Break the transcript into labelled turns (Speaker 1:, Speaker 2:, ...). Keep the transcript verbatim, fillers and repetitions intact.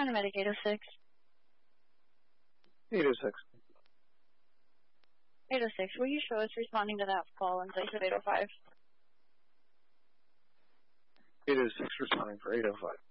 Speaker 1: trying to medic eight oh six.
Speaker 2: eight oh six.
Speaker 1: eight oh six, will you show us responding to that call in place of eight oh five?
Speaker 2: eight oh six responding for eight oh five.